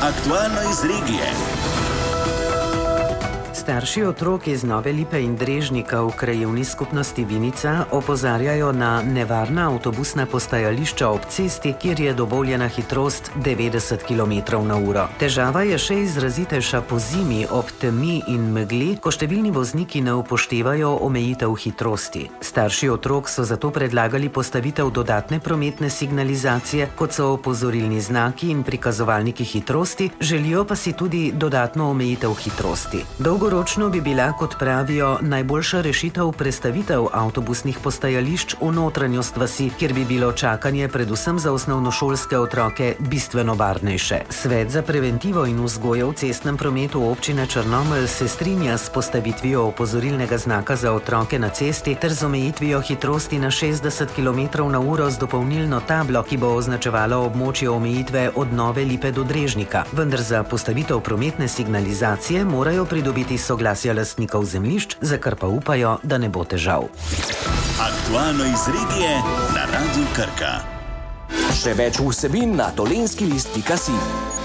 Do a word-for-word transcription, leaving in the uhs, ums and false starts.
Aktualno iz regije. Starši otrok iz Nove Lipe in Drežnika v krajevni skupnosti Vinica opozarjajo na nevarna avtobusna postajališča ob cesti, kjer je dovoljena hitrost devetdeset kilometrov na uro. Težava je še izrazitejša po zimi ob temi in megli, ko številni vozniki ne upoštevajo omejitev hitrosti. Starši otrok so zato predlagali postavitev dodatne prometne signalizacije, kot so opozorilni znaki in prikazovalniki hitrosti, želijo pa si tudi dodatno omejitev hitrosti. Dolgoročno bi bila, kot pravijo, najboljša rešitev prestavitev avtobusnih postajališč v notranjost vasi, kjer bi bilo čakanje predvsem za osnovnošolske otroke bistveno varnejše. Svet za preventivo in vzgojo v cestnem prometu občine Črnomelj se strinja s postavitvijo opozorilnega znaka za otroke na cesti ter z omejitvijo hitrosti na šestdeset kilometrov na uro z dopolnilno tablo, ki bo označevala območje omejitve od Nove Lipe do Drežnika. Vendar za postavitev prometne signalizacije morajo pridobiti soglasja lastnikov zemljišč, za kar pa upajo, da ne bo težav. Aktualno iz regije na Radiu Krka. Še več vsebin na dolenjski list pika si.